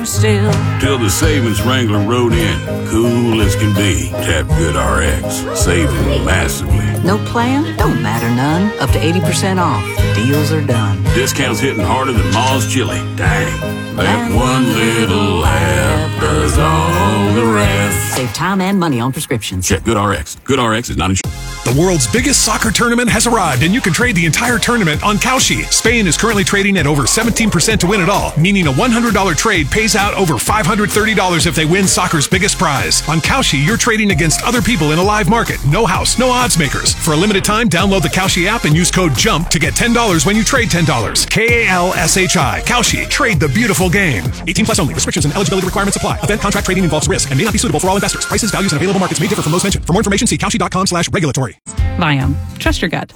Still. Till the savings Wrangler rode in. Cool as can be. Tap GoodRx. Saving massively. No plan? Don't matter none. Up to 80% off. Deals are done. Discounts hitting harder than Ma's chili. Dang. That one little laugh does all the rest. Save time and money on prescriptions. Check GoodRx. GoodRx is not insured. The world's biggest soccer tournament has arrived, and you can trade the entire tournament on Kalshi. Spain is currently trading at over 17% to win it all, meaning a $100 trade pays out over $530 if they win soccer's biggest prize. On Kalshi, you're trading against other people in a live market. No house, no odds makers. For a limited time, download the Kalshi app and use code JUMP to get $10 when you trade $10. KALSHI. Kalshi. Trade the beautiful game. 18 plus only. Restrictions and eligibility requirements apply. Event contract trading involves risk and may not be suitable for all investors. Prices, values, and available markets may differ from those mentioned. For more information, see Kalshi.com/regulatory. Viome. Trust your gut.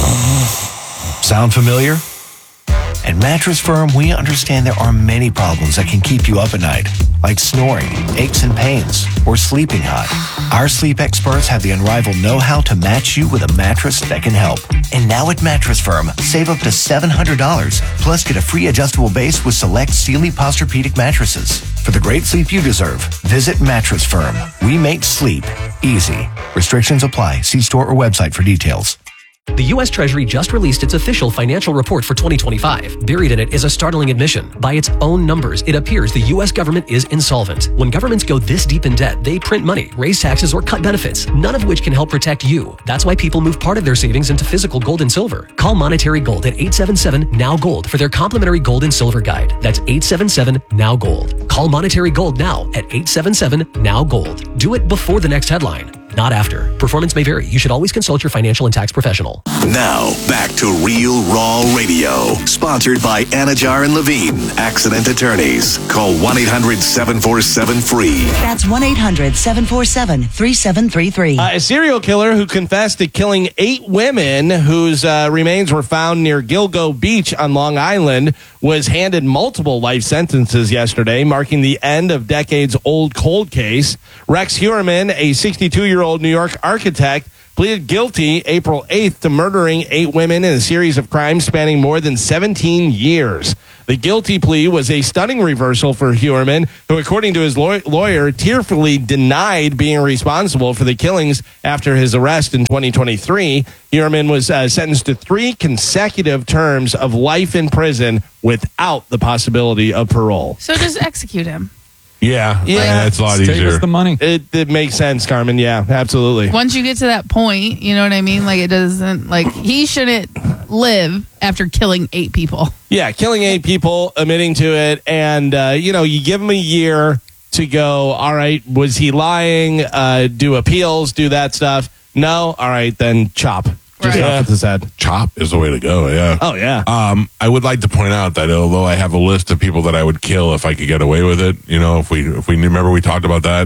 Sound familiar? At Mattress Firm, we understand there are many problems that can keep you up at night, like snoring, aches and pains, or sleeping hot. Our sleep experts have the unrivaled know-how to match you with a mattress that can help. And now at Mattress Firm, save up to $700, plus get a free adjustable base with select Sealy Posturepedic mattresses. For the great sleep you deserve, visit Mattress Firm. We make sleep easy. Restrictions apply. See store or website for details. The U.S. Treasury just released its official financial report for 2025. Buried in it is a startling admission. By its own numbers, it appears the U.S. government is insolvent. When governments go this deep in debt, they print money, raise taxes, or cut benefits, none of which can help protect you. That's why people move part of their savings into physical gold and silver. Call Monetary Gold at 877-NOW-GOLD for their complimentary gold and silver guide. That's 877-NOW-GOLD. Call Monetary Gold now at 877-NOW-GOLD. Do it before the next headline, not after. Performance may vary. You should always consult your financial and tax professional. Now, back to Real Raw Radio. Sponsored by Anajar and Levine, Accident Attorneys. Call 1-800-747-FREE. That's 1-800-747-3733. A serial killer who confessed to killing 8 women whose remains were found near Gilgo Beach on Long Island was handed multiple life sentences yesterday, marking the end of decades-old cold case. Rex Heuermann, a 62-year-old New York architect, pleaded guilty April 8th to murdering 8 women in a series of crimes spanning more than 17 years. The guilty plea was a stunning reversal for Heuermann, who, according to his lawyer, tearfully denied being responsible for the killings after his arrest in 2023. Heuermann was sentenced to 3 consecutive terms of life in prison without the possibility of parole. So just execute him. Yeah, it's a lot easier. Save us the money. It makes sense, Carmen. Yeah, absolutely. Once you get to that point, you know what I mean? Like, it doesn't, like, he shouldn't live after killing 8 people. Yeah, killing 8 people, admitting to it, and, you give him a year to go, all right, was he lying? Do appeals, do that stuff. No? All right, then chop. Just off with his head. Chop is the way to go, yeah. Oh, yeah. I would like to point out that although I have a list of people that I would kill if I could get away with it, if we remember we talked about that,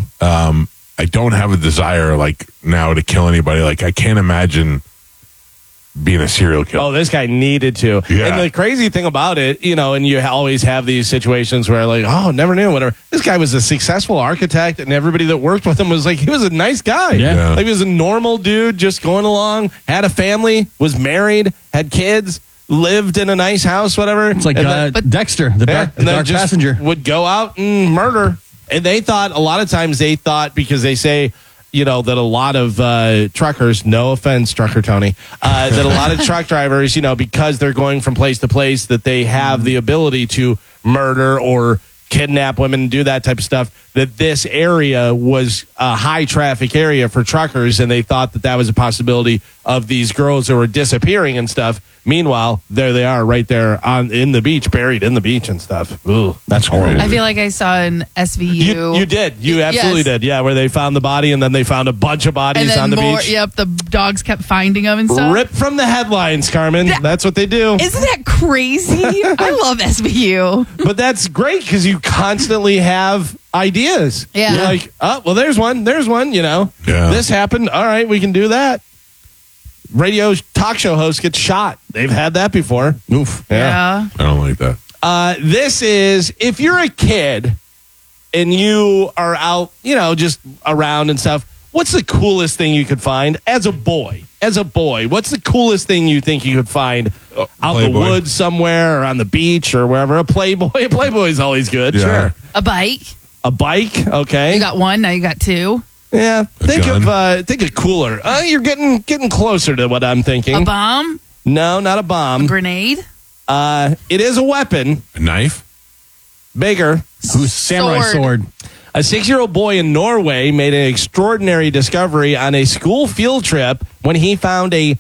I don't have a desire, like, now to kill anybody. Like, I can't imagine being a serial killer. Oh, this guy needed to. Yeah. And the crazy thing about it, and you always have these situations where, like, oh, never knew, whatever. This guy was a successful architect, and everybody that worked with him was like, he was a nice guy. Yeah. Like, he was a normal dude just going along, had a family, was married, had kids, lived in a nice house, whatever. It's like Dexter, the dark passenger. Would go out and murder. And a lot of times they thought, because they say, that a lot of truckers, no offense, trucker Tony, that a lot of truck drivers, because they're going from place to place, that they have the ability to murder or kidnap women and do that type of stuff, that this area was a high traffic area for truckers, and they thought that was a possibility of these girls that were disappearing and stuff. Meanwhile, there they are right there in the beach, buried in the beach and stuff. Ooh, that's horrible. I feel like I saw an SVU. You did. You absolutely did. Yeah, where they found the body and then they found a bunch of bodies on the beach. Yep, the dogs kept finding them and stuff. Ripped from the headlines, Carmen. That's what they do. Isn't that crazy? I love SVU. But that's great because you constantly have ideas. Yeah. You're like, oh, well, there's one. Yeah. This happened. All right, we can do that. Radio talk show host gets shot. They've had that before. Oof. Yeah. I don't like that. This is, if you're a kid and you are out, just around and stuff, what's the coolest thing you could find as a boy? as a boy, what's the coolest thing you think you could find out in the woods somewhere or on the beach or wherever? A Playboy. A Playboy is always good. Yeah. Sure. A bike. A bike. Okay. You got one. Now you got two. Yeah. Think of cooler. You're getting closer to what I'm thinking. A bomb. No, not a bomb. A grenade. It is a weapon. A knife? Bigger. Samurai sword. A 6-year-old boy in Norway made an extraordinary discovery on a school field trip when he found a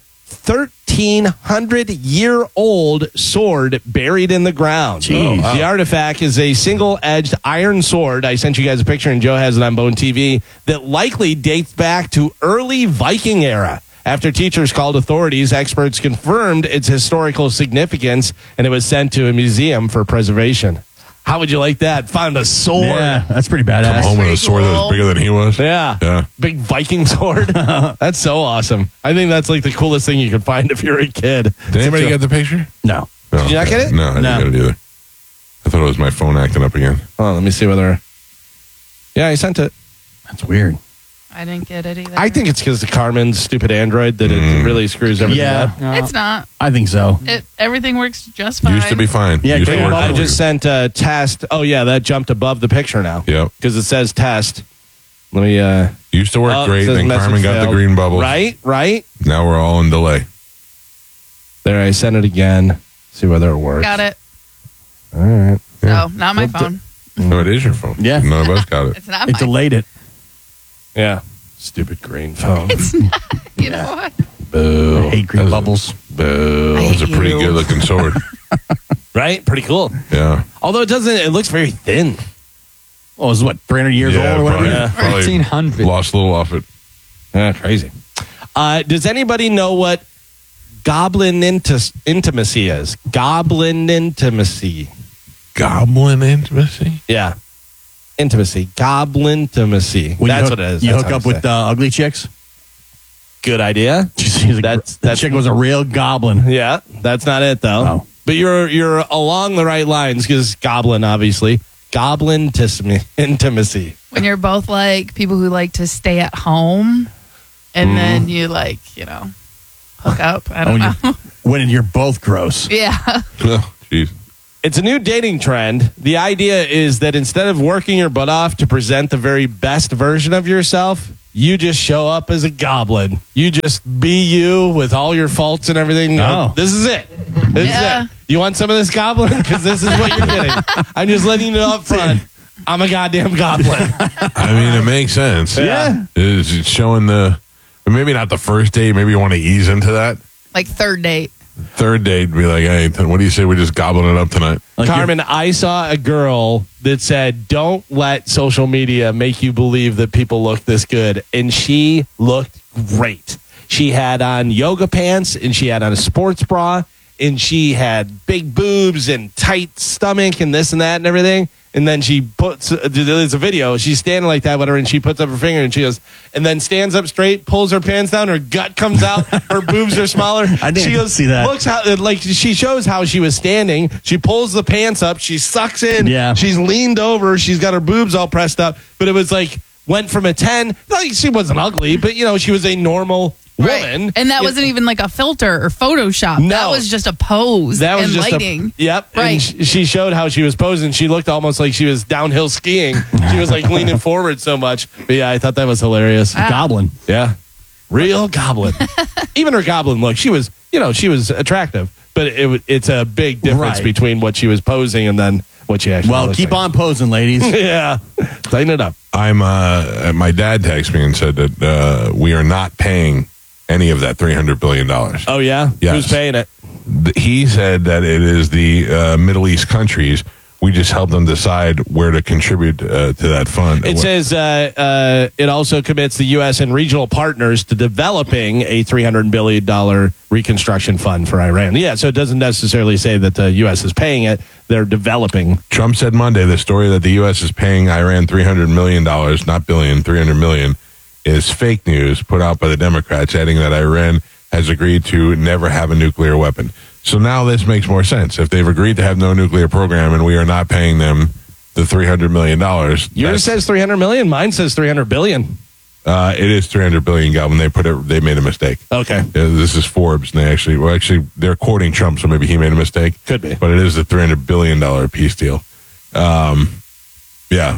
1,300-year-old sword buried in the ground. Jeez. The artifact is a single-edged iron sword. I sent you guys a picture, and Joe has it on Bone TV, that likely dates back to early Viking era. After teachers called authorities, experts confirmed its historical significance, and it was sent to a museum for preservation. How would you like that? Found a sword. Yeah, that's pretty Come badass. home with a sword that was bigger than he was. Yeah. Big Viking sword. That's so awesome. I think that's like the coolest thing you could find if you're a kid. Did anybody get the picture? No. Did you not get it? No, I didn't get it either. I thought it was my phone acting up again. Oh, let me see whether... Yeah, I sent it. That's weird. I didn't get it either. I think it's because of Carmen's stupid Android that it really screws everything up. It's not. I think so. Everything works just fine. Used to be fine. Yeah, Used to work I for just you. sent a test. Oh, yeah, that jumped above the picture now. Yep. Because it says test. Let me... Used to work great, says then message Carmen got the failed. green bubbles. Right. Now we're all in delay. There, I sent it again. See whether it works. Got it. All right. No, not my phone. No, it is your phone. Yeah. None of us got it. It's not It my delayed it. Yeah. Stupid green phone. You know what? Boo. I hate green bubbles. Boo. It's a pretty good looking sword. Right? Pretty cool. Yeah. Although it looks very thin. Oh, it's what, 300 years old or whatever? Probably 1300. lost a little off it. Yeah, crazy. Does anybody know what goblin intimacy is? Goblin intimacy. Goblin intimacy? Yeah. Intimacy. Goblin intimacy. When That's you what it is. You That's hook how up to with say. ugly chicks? Good idea. That chick was a real goblin. Yeah, that's not it though. Oh. But you're along the right lines because goblin, obviously. Goblin intimacy. When you're both like people who like to stay at home and then you hook up. I don't know. When you're both gross. Yeah. Oh, jeez. It's a new dating trend. The idea is that instead of working your butt off to present the very best version of yourself, you just show up as a goblin. You just be you with all your faults and everything. Oh. This is it. This is it. You want some of this goblin? Because this is what you're getting. I'm just letting you know up front. I'm a goddamn goblin. I mean, it makes sense. Yeah. It's showing maybe not the first date. Maybe you want to ease into that. Like third date. Third date, be like, hey, what do you say we just gobbling it up tonight? Like Carmen, I saw a girl that said, don't let social media make you believe that people look this good. And she looked great. She had on yoga pants and she had on a sports bra and she had big boobs and tight stomach and this and that and everything. And then she there's a video, she's standing like that with her and she puts up her finger and she goes, and then stands up straight, pulls her pants down, her gut comes out, her boobs are smaller. I didn't she goes, see that. Looks how, like she shows how she was standing. She pulls the pants up, she sucks in, Yeah. she's leaned over, she's got her boobs all pressed up, but it was like, went from a 10, like she wasn't ugly, but she was a normal woman. And that wasn't even like a filter or Photoshop. No. That was just a pose That was and just lighting. Yep. Right. And she showed how she was posing. She looked almost like she was downhill skiing. She was like leaning forward so much. But yeah, I thought that was hilarious. Goblin. Yeah. Real goblin. Even her goblin look, she was attractive, but it's a big difference Right. between what she was posing and then what she actually Well, looked keep like. on posing, ladies. Yeah. Tighten it up. My dad texted me and said that we are not paying any of that $300 billion. Oh, yeah? Yes. Who's paying it? He said that it is the Middle East countries. We just help them decide where to contribute to that fund. It says it also commits the U.S. and regional partners to developing a $300 billion reconstruction fund for Iran. Yeah, so it doesn't necessarily say that the U.S. is paying it. They're developing. Trump said Monday the story that the U.S. is paying Iran $300 million, not billion, $300 million, is fake news put out by the Democrats, adding that Iran has agreed to never have a nuclear weapon. So now this makes more sense. If they've agreed to have no nuclear program and we are not paying them the $300 million. Yours says $300 million. Mine says $300 billion. It is 300 billion, Galvin. They made a mistake. Okay. This is Forbes, and they they're quoting Trump, so maybe he made a mistake. Could be. But it is a $300 billion peace deal. Yeah.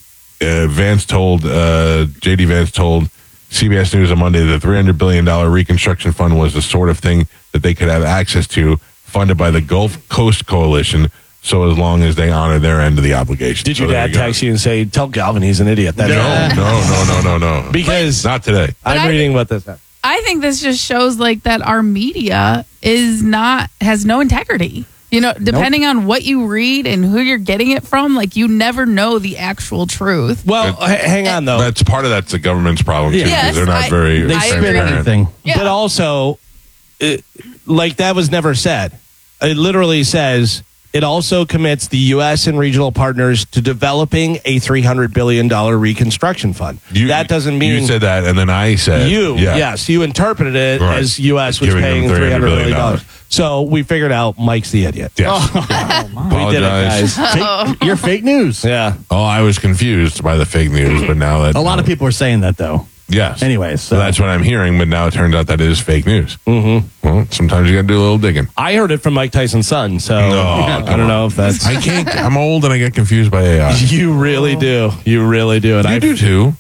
JD Vance told CBS News on Monday that the $300 billion reconstruction fund was the sort of thing that they could have access to, funded by the Gulf Coast Coalition, so as long as they honor their end of the obligation. Did so your dad text you and say, tell Galvin he's an idiot? No. Because not today. I'm reading what this happened. I think this just shows like that our media has no integrity. You know, depending on what you read and who you're getting it from, like you never know the actual truth. Well, hang on though. That's part of that's the government's problem too. Yes, they're not very They spin transparent. everything. Yeah. But also, like that was never said. It literally says it also commits the U.S. and regional partners to developing a $300 billion reconstruction fund. That doesn't mean you said that, and then I said Yes, you interpreted it Right. as U.S. was Giving paying them $300 billion. billion. So we figured out Mike's the idiot. Yes. We did it, Apologize. guys. You're fake news. Yeah. Oh, I was confused by the fake news, but now that A lot of people are saying that, though. yes. Anyways, so that's what I'm hearing, but now it turns out that it is fake news. Mm-hmm. Well, sometimes you got to do a little digging. I heard it from Mike Tyson's son, so I don't know if that's. I can't. I'm old and I get confused by AI. You really do. You really do. And I do too.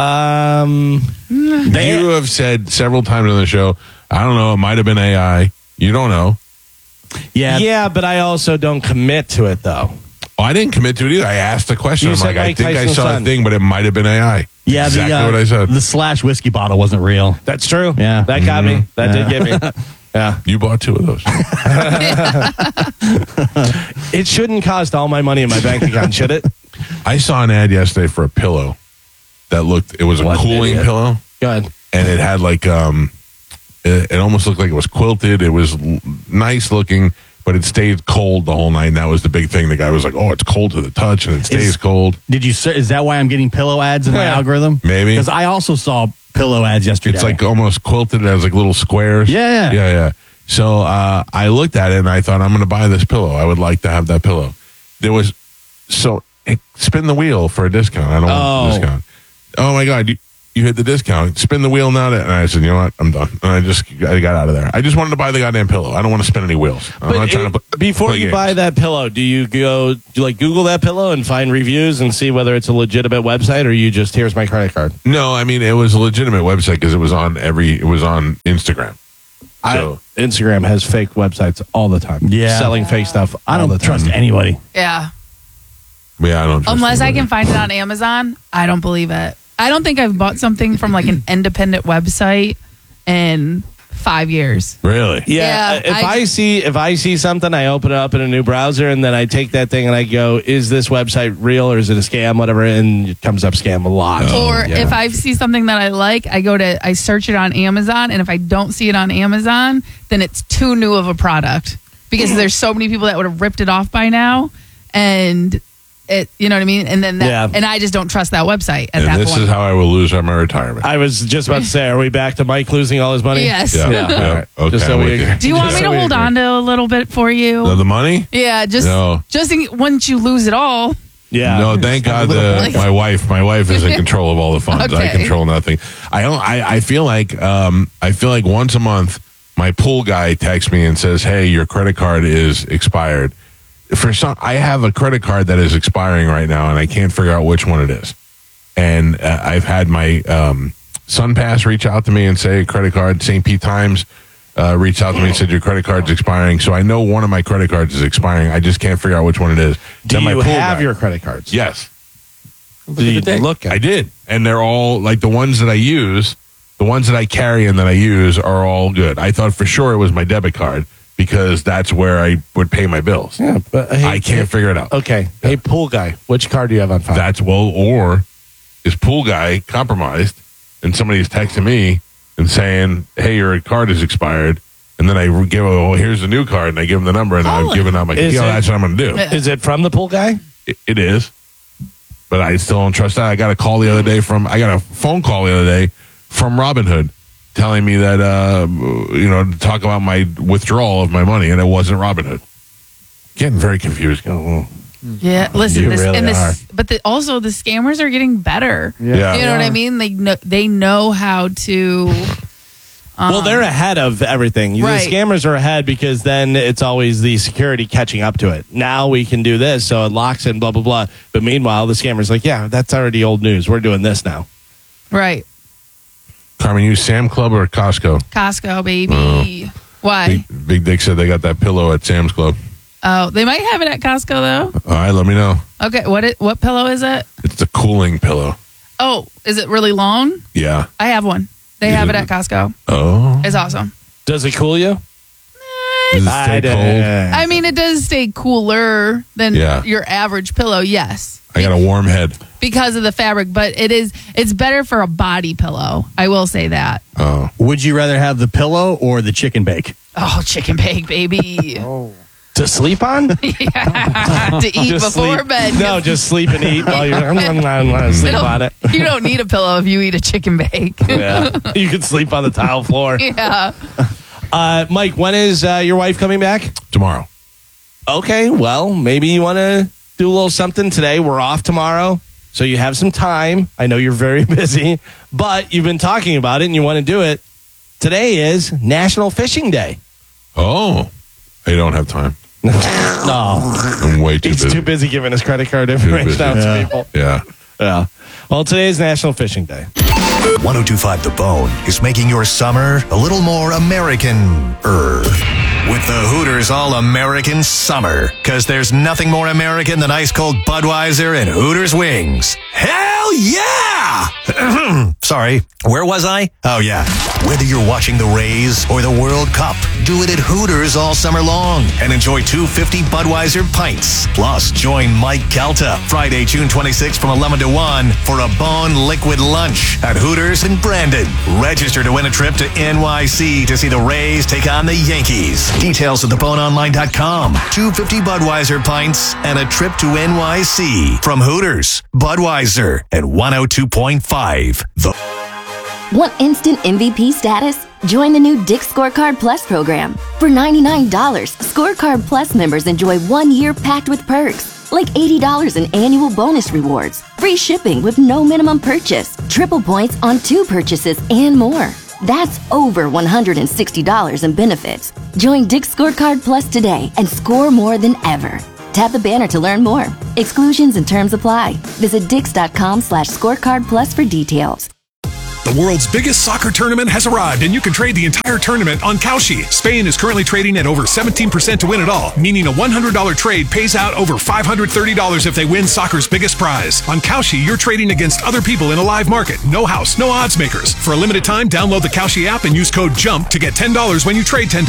You have said several times on the show, I don't know, it might have been AI. You don't know. Yeah, but I also don't commit to it, though. Oh, I didn't commit to it either. I asked the question. You I'm said like, I Mike think I Tyson's saw son. a thing, but it might have been AI. Yeah, exactly what I said. The Slash whiskey bottle wasn't real. That's true. Yeah. That got me. That did get me. Yeah. You bought 2 of those. It shouldn't cost all my money in my bank account, should it? I saw an ad yesterday for a pillow that it was a What an cooling idiot. pillow. Go ahead. And it had like, it almost looked like it was quilted. It was nice looking, but it stayed cold the whole night. And that was the big thing. The guy was like, oh, it's cold to the touch and it stays cold. Is that why I'm getting pillow ads in my algorithm? Maybe. Because I also saw pillow ads yesterday. It's like almost quilted. It has like little squares. Yeah. So I looked at it and I thought, I'm going to buy this pillow. I would like to have that pillow. Spin the wheel for a discount. I don't want the discount. Oh my God, you hit the discount. Spin the wheel now. And I said, you know what? I'm done. And I got out of there. I just wanted to buy the goddamn pillow. I don't want to spin any wheels. I'm not trying to before play you games. buy that pillow, do you Google that pillow and find reviews and see whether it's a legitimate website, or you just, here's my credit card? No, I mean, it was a legitimate website because it was on Instagram. So Instagram has fake websites all the time. Yeah. Selling fake stuff. I all don't the time. trust anybody. Yeah. yeah, I don't trust Unless I anybody. can find it on Amazon, I don't believe it. I don't think I've bought something from like an independent website in 5 years. Really? Yeah. Yeah, If I see something, I open it up in a new browser and then I take that thing and I go, is this website real or is it a scam? Whatever, and it comes up scam a lot. Or if I see something that I like, I search it on Amazon, and if I don't see it on Amazon, then it's too new of a product because there's so many people that would have ripped it off by now, and it, you know what I mean? And then and I just don't trust that website at And that this point. is how I will lose my retirement. I was just about to say, are we back to Mike losing all his money? Yes. Yeah. Yeah. Yeah. All right. Okay. Just so I'm we- with you. Do you want me Just to so we hold agree. on to a little bit for you? The money? Yeah, just No. once you lose it all. Yeah. No, thank God my wife is in control of all the funds. I Okay. control nothing. I feel like once a month my pool guy texts me and says, "Hey, your credit card is expired." I have a credit card that is expiring right now, and I can't figure out which one it is. And I've had my SunPass reach out to me and say, credit card, St. Pete Times reached out to me and said, your credit card's expiring. So I know one of my credit cards is expiring. I just can't figure out which one it is. Do Then my you pool have guy- your credit cards? Yes. Do you look at I did. And they're all like the ones that I use, the ones that I carry and that I use are all good. I thought for sure it was my debit card because that's where I would pay my bills. Yeah, but hey, I can't figure it out. Okay. Hey, pool guy, which card do you have on file? Or is pool guy compromised and somebody's texting me and saying, hey, your card is expired. And then I give, here's the new card. And I give him the number and I've given out my, that's what I'm going to do. Is it from the pool guy? It is. But I still don't trust that. I got a call the other day I got a phone call the other day from Robinhood telling me that, to talk about my withdrawal of my money, and it wasn't Robinhood. Getting very confused. Yeah, listen, You really are. Also the scammers are getting better. Yeah. You know what I mean? They know how to. Well, they're ahead of everything. Right. The scammers are ahead because then it's always the security catching up to it. Now we can do this, so it locks in, blah, blah, blah. But meanwhile, the scammer's like, yeah, that's already old news. We're doing this now. Right. Carmen, you Sam Club or Costco? Costco, baby. Why? Big Dick said they got that pillow at Sam's Club. Oh, they might have it at Costco though. All right, let me know. Okay, what pillow is it? It's the cooling pillow. Oh, is it really long? Yeah. I have one. They have it at Costco. Oh. It's awesome. Does it cool you? Does it stay cold? I mean, it does stay cooler than your average pillow, yes. I got a warm head. Because of the fabric, but it's better for a body pillow. I will say that. Oh. Would you rather have the pillow or the chicken bake? Oh, chicken bake, baby. To sleep on? To eat Just before sleep. bed. No, just sleep and eat while you're sleep on it. You don't need a pillow if you eat a chicken bake. Yeah. You can sleep on the tile floor. Yeah. Mike, when is your wife coming back? Tomorrow. Okay, well, maybe you want to do a little something today. We're off tomorrow, so you have some time. I know you're very busy, but you've been talking about it and you want to do it. Today is National Fishing Day. Oh. I don't have time. No. I'm way too busy. He's too busy giving his credit card information out to people. Yeah. Yeah. Well, today is National Fishing Day. 1025 The Bone is making your summer a little more American-er. With the Hooters All-American Summer. Because there's nothing more American than ice-cold Budweiser and Hooters wings. Hell yeah! Sorry, where was I? Oh, yeah. Whether you're watching the Rays or the World Cup, do it at Hooters all summer long and enjoy 250 Budweiser pints. Plus, join Mike Calta Friday, June 26th from 11 to 1 for a Bone Liquid Lunch at Hooters in Brandon. Register to win a trip to NYC to see the Rays take on the Yankees. Details at theboneonline.com. 250 Budweiser pints and a trip to NYC from Hooters, Budweiser, and 102.5. Want instant MVP status? Join the new Dick's Scorecard Plus program. For $99, Scorecard Plus members enjoy 1 year packed with perks, like $80 in annual bonus rewards, free shipping with no minimum purchase, triple points on 2 purchases, and more. That's over $160 in benefits. Join Dick's Scorecard Plus today and score more than ever. Tap the banner to learn more. Exclusions and terms apply. Visit dix.com/scorecard plus for details. The world's biggest soccer tournament has arrived, and you can trade the entire tournament on Kalshi. Spain is currently trading at over 17% to win it all, meaning a $100 trade pays out over $530 if they win soccer's biggest prize. On Kalshi, you're trading against other people in a live market. No house, no odds makers. For a limited time, download the Kalshi app and use code JUMP to get $10 when you trade $10.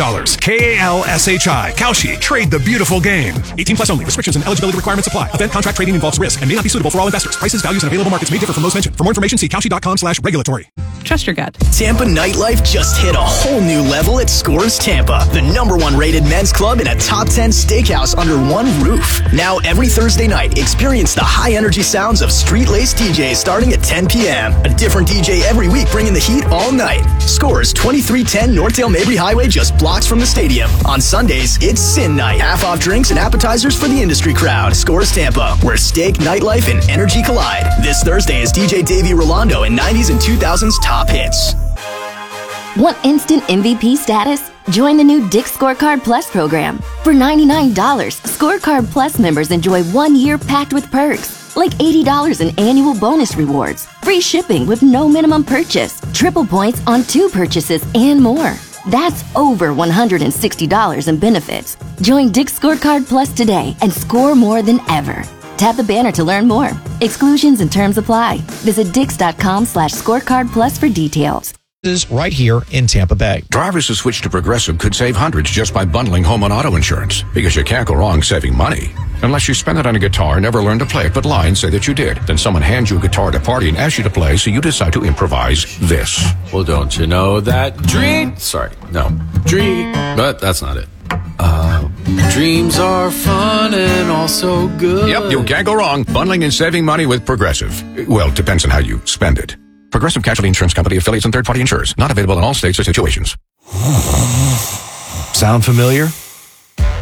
KALSHI. Kalshi. Trade the beautiful game. 18 plus only. Restrictions and eligibility requirements apply. Event contract trading involves risk and may not be suitable for all investors. Prices, values, and available markets may differ from those mentioned. For more information, see Kalshi.com/regulatory. Trust your gut. Tampa nightlife just hit a whole new level at Scores Tampa, the #1 rated men's club in a top 10 steakhouse under one roof. Now every Thursday night, experience the high energy sounds of street-laced DJs starting at 10 p.m. A different DJ every week bringing the heat all night. Scores 2310 Northdale Mabry Highway, just blocks from the stadium. On Sundays, it's Sin Night. Half off drinks and appetizers for the industry crowd. Scores Tampa, where steak, nightlife, and energy collide. This Thursday is DJ Davey Rolando and 90s and 2000s top hits. Want instant MVP status? Join the new Dick's Scorecard Plus program. For $99, Scorecard Plus members enjoy 1 year packed with perks, like $80 in annual bonus rewards, free shipping with no minimum purchase, triple points on 2 purchases, and more. That's over $160 in benefits. Join Dick's Scorecard Plus today and score more than ever. Tap the banner to learn more. Exclusions and terms apply. Visit dix.com/scorecard plus for details. Is right here in Tampa Bay. Drivers who switch to Progressive could save hundreds just by bundling home and auto insurance, because you can't go wrong saving money. Unless you spend it on a guitar and never learn to play it, but lie and say that you did. Then someone hands you a guitar at a party and asks you to play, so you decide to improvise this. Well, don't you know that but that's not it. Dreams are fun and also good. Yep, you can't go wrong bundling and saving money with Progressive. Well, depends on how you spend it. Progressive Casualty Insurance Company, affiliates, and third-party insurers. Not available in all states or situations. Sound familiar?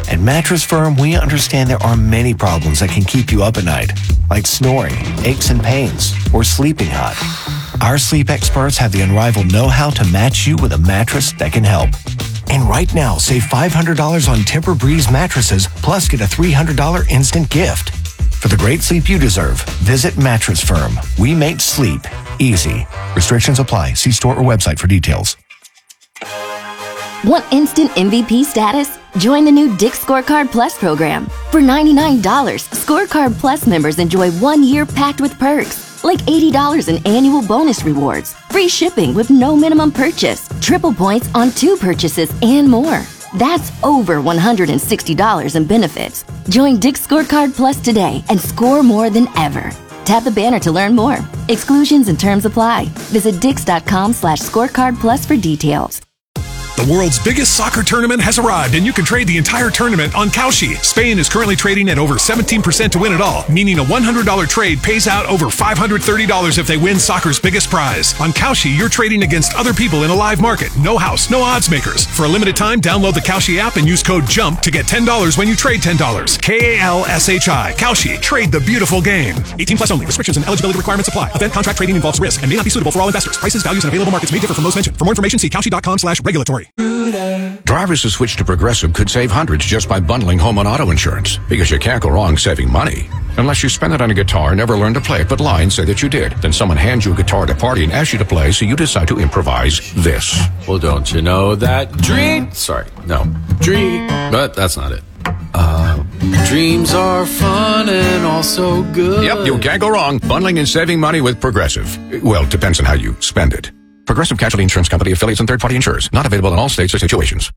At Mattress Firm, we understand there are many problems that can keep you up at night, like snoring, aches and pains, or sleeping hot. Our sleep experts have the unrivaled know-how to match you with a mattress that can help. And right now, save $500 on Tempur-Breeze mattresses, plus get a $300 instant gift. For the great sleep you deserve, visit Mattress Firm. We make sleep easy. Restrictions apply. See store or website for details. Want instant MVP status? Join the new Dick's Scorecard Plus program. For $99, Scorecard Plus members enjoy 1 year packed with perks, like $80 in annual bonus rewards, free shipping with no minimum purchase, triple points on 2 purchases, and more. That's over $160 in benefits. Join Dick's Scorecard Plus today and score more than ever. Tap the banner to learn more. Exclusions and terms apply. Visit dix.com/scorecard plus for details. The world's biggest soccer tournament has arrived, and you can trade the entire tournament on Kalshi. Spain is currently trading at over 17% to win it all, meaning a $100 trade pays out over $530 if they win soccer's biggest prize. On Kalshi, you're trading against other people in a live market. No house, no odds makers. For a limited time, download the Kalshi app and use code JUMP to get $10 when you trade $10. Kalshi. Kalshi. Trade the beautiful game. 18 plus only. Restrictions and eligibility requirements apply. Event contract trading involves risk and may not be suitable for all investors. Prices, values, and available markets may differ from those mentioned. For more information, see Kalshi.com/regulatory. Drivers who switch to Progressive could save hundreds just by bundling home and auto insurance, because you can't go wrong saving money. Unless you spend it on a guitar and never learn to play it, but lie and say that you did. Then someone hands you a guitar at a party and asks you to play, so you decide to improvise this. Well, don't you know that dream... But that's not it. Dreams are fun and also good. Yep, you can't go wrong bundling and saving money with Progressive. Well, it depends on how you spend it. Progressive Casualty Insurance Company, affiliates, and third-party insurers. Not available in all states or situations.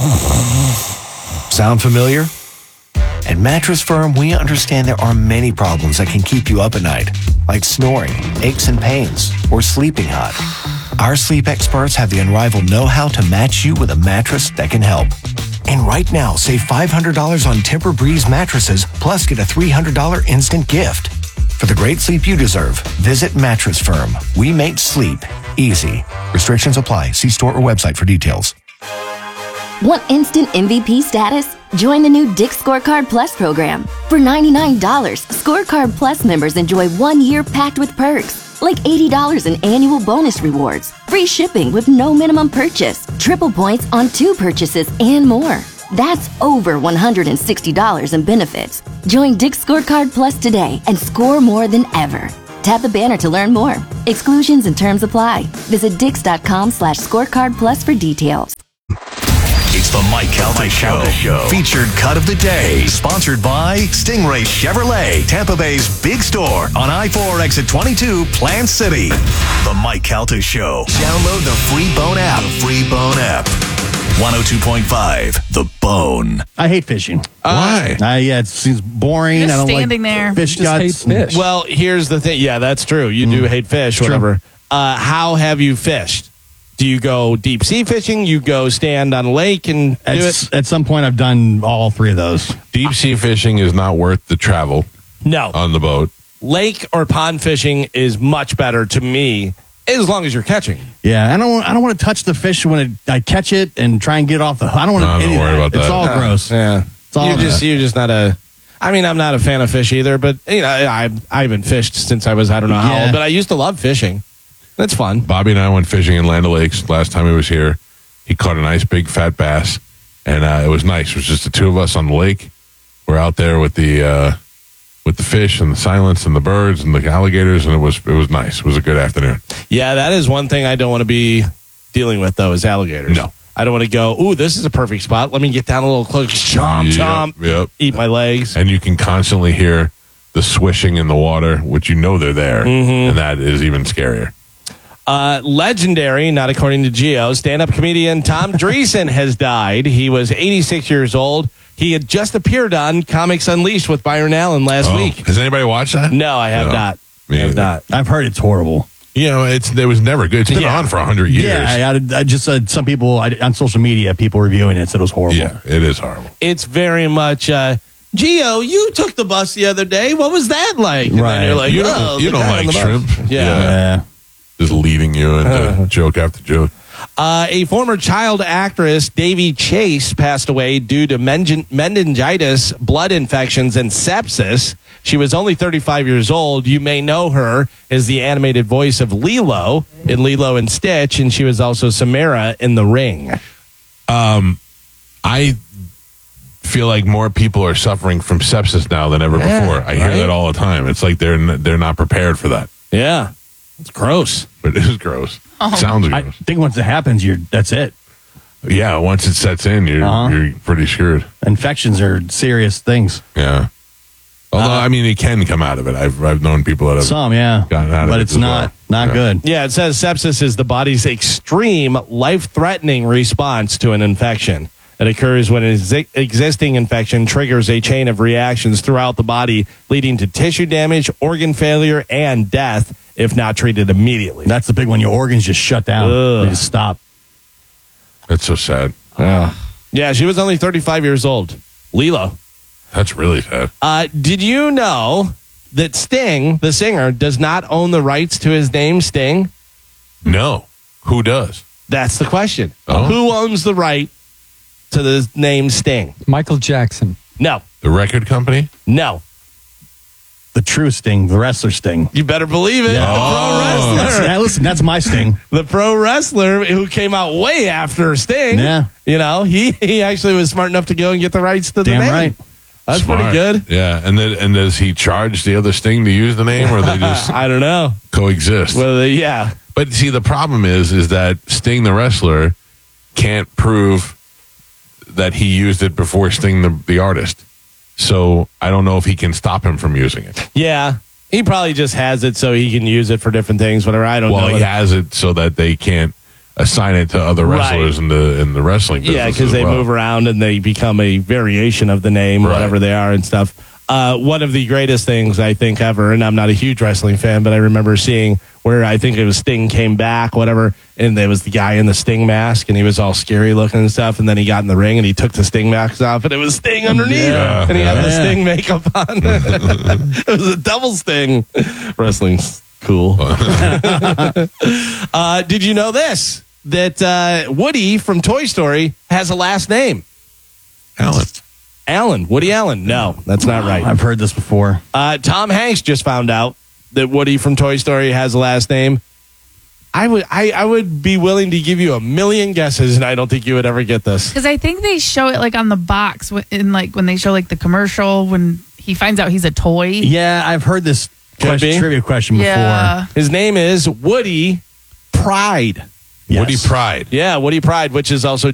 Sound familiar? At Mattress Firm, we understand there are many problems that can keep you up at night, like snoring, aches and pains, or sleeping hot. Our sleep experts have the unrivaled know-how to match you with a mattress that can help. And right now, save $500 on Tempur-Breeze mattresses, plus get a $300 instant gift. For the great sleep you deserve, visit Mattress Firm. We make sleep easy. Restrictions apply. See store or website for details. Want instant MVP status? Join the new Dick's Scorecard Plus program. For $99, Scorecard Plus members enjoy 1 year packed with perks, like $80 in annual bonus rewards, free shipping with no minimum purchase, triple points on 2 purchases, and more. That's over $160 in benefits. Join Dick's Scorecard Plus today and score more than ever. Tap the banner to learn more. Exclusions and terms apply. Visit dix.com/scorecard plus for details. It's the Mike Calta Show. Featured cut of the day. Sponsored by Stingray Chevrolet, Tampa Bay's big store on I-4 exit 22, Plant City. The Mike Calta Show. Download the free Bone app. 102.5, The Bone. I hate fishing. Why? Yeah, it seems boring. Just I don't standing like there. fish You just guts. hate fish. Well, here's the thing. Yeah, that's true. You do hate fish, whatever. How have you fished? Do you go deep sea fishing? You go stand on a lake and do it? At some point, I've done all 3 of those. Deep sea fishing is not worth the travel No. on the boat. Lake or pond fishing is much better to me, as long as you're catching. Yeah, I don't want to touch the fish when I catch it and try and get off the. I don't want to. No, don't worry about that. It's all gross. Yeah. It's all You're just not a. I mean, I'm not a fan of fish either, but you know, I haven't fished since I was I don't know how old, but I used to love fishing. That's fun. Bobby and I went fishing in Land O'Lakes last time he was here. He caught a nice big fat bass, and it was nice. It was just the 2 of us on the lake. We're out there with the fish and the silence and the birds and the alligators, and it was nice. It was a good afternoon. Yeah, that is one thing I don't want to be dealing with, though, is alligators. No. I don't want to go, ooh, this is a perfect spot. Let me get down a little close. Chomp, chomp. Yep. Eat my legs. And you can constantly hear the swishing in the water, which you know they're there, and that is even scarier. Legendary, not according to Geo, stand-up comedian Tom Dreesen has died. He was 86 years old. He had just appeared on Comics Unleashed with Byron Allen last week. Has anybody watched that? No, I have not. Me either. I've heard it's horrible. You know, it was never good. It's been on for 100 years. Yeah, I just said some people on social media, people reviewing it said it was horrible. Yeah, it is horrible. It's very much, Geo, you took the bus the other day. What was that like? And then you're like, you oh, don't the guy on like the bus. shrimp. Yeah. Just leading you into joke after joke. A former child actress, Davy Chase, passed away due to meningitis, blood infections, and sepsis. She was only 35 years old. You may know her as the animated voice of Lilo in Lilo and Stitch, and she was also Samara in The Ring. I feel like more people are suffering from sepsis now than ever before. I hear that all the time. It's like they're not prepared for that. Yeah. It's gross. But it is gross. Sounds gross. I think once it happens, that's it. Yeah, once it sets in, you're pretty screwed. Infections are serious things. Yeah. Although, I mean, it can come out of it. I've known people that have gotten out of it. But it's not good. Yeah, it says sepsis is the body's extreme, life-threatening response to an infection. It occurs when an existing infection triggers a chain of reactions throughout the body, leading to tissue damage, organ failure, and death if not treated immediately. That's the big one. Your organs just shut down. They just stop. That's so sad. Yeah, she was only 35 years old. Lilo. That's really sad. Did you know that Sting, the singer, does not own the rights to his name, Sting? No. Who does? That's the question. Who owns the right to the name Sting? Michael Jackson. No. The record company? No. The true Sting, the wrestler Sting. You better believe it. Yeah. The pro wrestler. Listen, that's my Sting. The pro wrestler who came out way after Sting. Yeah. You know, he actually was smart enough to go and get the rights to the name. Damn right. That's Smart. pretty good. Yeah, and does he charge the other Sting to use the name, or they just I don't know coexist? Well, yeah. But see, the problem is that Sting the wrestler can't prove that he used it before Sting the artist. So I don't know if he can stop him from using it. Yeah, he probably just has it so he can use it for different things. Whatever. I don't know. Well, he has it so that they can't assign it to other wrestlers in the wrestling business. Yeah, because they move around and they become a variation of the name, whatever they are and stuff. One of the greatest things I think ever, and I'm not a huge wrestling fan, but I remember seeing where I think it was Sting came back, whatever, and there was the guy in the Sting mask, and he was all scary looking and stuff, and then he got in the ring and he took the Sting mask off, and it was Sting underneath, and he had the Sting makeup on. It was a double Sting. Wrestling's cool. Did you know this? That Woody from Toy Story has a last name. Allen. Woody Allen. No, that's not right. I've heard this before. Tom Hanks just found out that Woody from Toy Story has a last name. I would be willing to give you a million guesses, and I don't think you would ever get this. Because I think they show it like on the box in like when they show like the commercial when he finds out he's a toy. Yeah, I've heard this trivia question before. His name is Woody Pride. Yes. Woody Pride. Yeah, Woody Pride, which is also